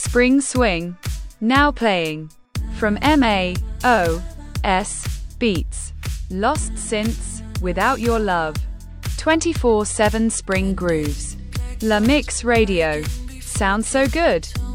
Spring Swing. Now playing. From MAOS Beats. Lost Synths, Without Your Love. 24/7 Spring Grooves. La Mix Radio. Sounds so good.